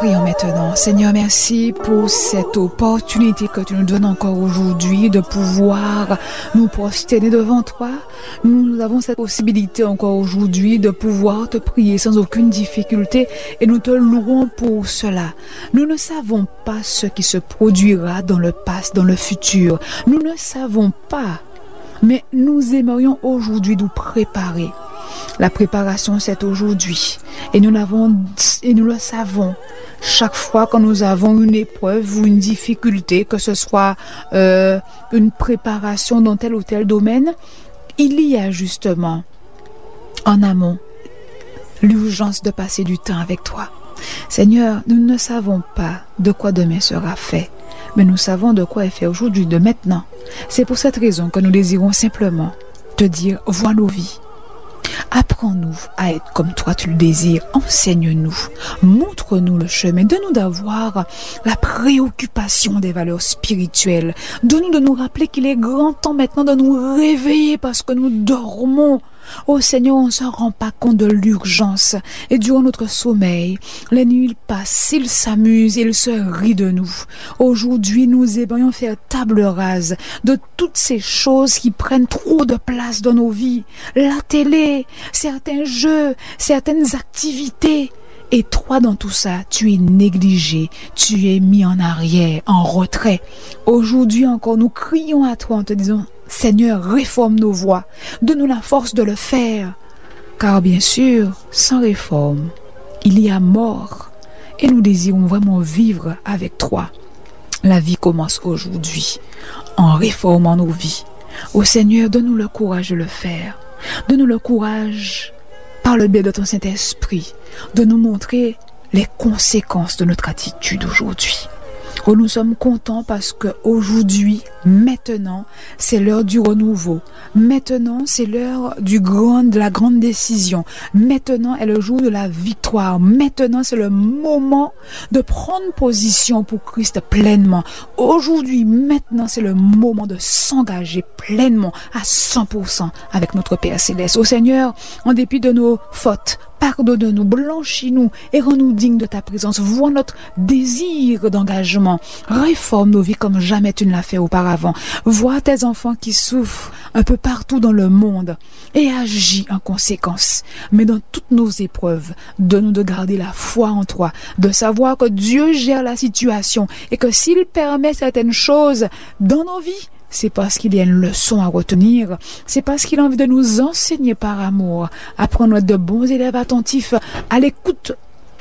Prions maintenant. Seigneur, merci pour cette opportunité que tu nous donnes encore aujourd'hui de pouvoir nous prosterner devant toi. Nous avons cette possibilité encore aujourd'hui de pouvoir te prier sans aucune difficulté et nous te louons pour cela. Nous ne savons pas ce qui se produira dans le passé, dans le futur. Nous ne savons pas, mais nous aimerions aujourd'hui nous préparer. La préparation, c'est aujourd'hui. Et nous le savons. Chaque fois que nous avons une épreuve ou une difficulté, que ce soit une préparation dans tel ou tel domaine, il y a justement en amont l'urgence de passer du temps avec toi. Seigneur, nous ne savons pas de quoi demain sera fait, mais nous savons de quoi est fait aujourd'hui, de maintenant. C'est pour cette raison que nous désirons simplement te dire, vois nos vies. Apprends-nous à être comme toi tu le désires. Enseigne-nous. Montre-nous le chemin. Donne-nous d'avoir la préoccupation des valeurs spirituelles. Donne-nous de nous rappeler qu'il est grand temps maintenant de nous réveiller parce que nous dormons. Oh Seigneur, on ne se rend pas compte de l'urgence. Et durant notre sommeil, les nuits passent, ils s'amusent, ils se rient de nous. Aujourd'hui, nous aimerions faire table rase de toutes ces choses qui prennent trop de place dans nos vies. La télé, certains jeux, certaines activités. Et toi, dans tout ça, tu es négligé, tu es mis en arrière, en retrait. Aujourd'hui encore, nous crions à toi en te disant, Seigneur, réforme nos voies, donne-nous la force de le faire. Car bien sûr, sans réforme, il y a mort. Et nous désirons vraiment vivre avec toi. La vie commence aujourd'hui, en réformant nos vies. Ô Seigneur, donne-nous le courage de le faire. Donne-nous le courage, par le biais de ton Saint-Esprit, de nous montrer les conséquences de notre attitude aujourd'hui. Oh, nous sommes contents parce que aujourd'hui, maintenant, c'est l'heure du renouveau. Maintenant, c'est l'heure de la grande décision. Maintenant est le jour de la victoire. Maintenant, c'est le moment de prendre position pour Christ pleinement. Aujourd'hui, maintenant, c'est le moment de s'engager pleinement à 100% avec notre Père Céleste. Ô Seigneur, en dépit de nos fautes, pardonne-nous, blanchis-nous et rends-nous dignes de ta présence. Vois notre désir d'engagement. Réforme nos vies comme jamais tu ne l'as fait auparavant. Vois tes enfants qui souffrent un peu partout dans le monde et agis en conséquence. Mais dans toutes nos épreuves, donne-nous de garder la foi en toi, de savoir que Dieu gère la situation et que s'il permet certaines choses dans nos vies, c'est parce qu'il y a une leçon à retenir. C'est parce qu'il a envie de nous enseigner par amour. Apprendre à être de bons élèves attentifs à l'écoute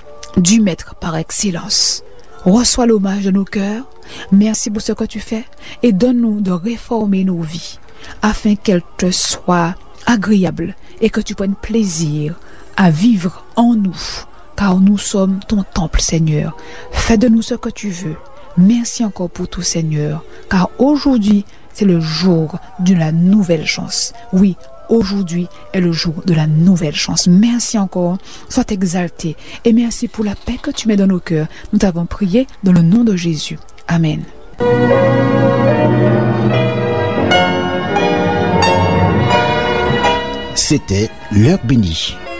du Maître par excellence. Reçois l'hommage de nos cœurs. Merci pour ce que tu fais. Et donne-nous de réformer nos vies afin qu'elles te soient agréables et que tu prennes plaisir à vivre en nous. Car nous sommes ton temple, Seigneur. Fais de nous ce que tu veux. Merci encore pour tout, Seigneur. Car aujourd'hui, c'est le jour de la nouvelle chance. Oui, aujourd'hui est le jour de la nouvelle chance. Merci encore. Sois exalté. Et merci pour la paix que tu mets dans nos cœurs. Nous t'avons prié dans le nom de Jésus. Amen. C'était l'heure bénie.